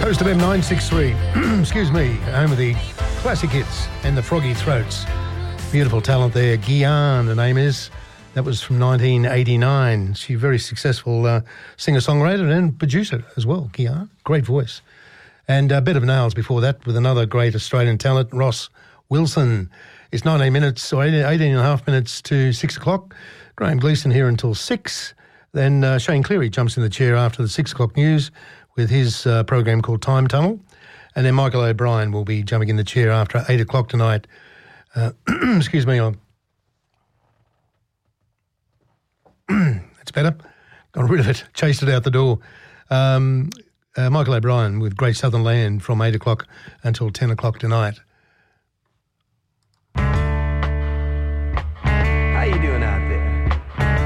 Coast of M963, excuse me, home of the classic hits and the Froggy Throats. Beautiful talent there. Guiane, the name is. That was from 1989. She's a very successful singer-songwriter and producer as well, Guiane. Great voice. And a bit of nails before that with another great Australian talent, Ross Wilson. It's 19 minutes, or 18 and a half minutes to 6 o'clock. Graham Gleeson here until 6. Then Shane Cleary jumps in the chair after the 6 o'clock news with his program called Time Tunnel. And then Michael O'Brien will be jumping in the chair after 8 o'clock tonight. Excuse me, that's better. Got rid of it, chased it out the door. Michael O'Brien with Great Southern Land from 8 o'clock until 10 o'clock tonight.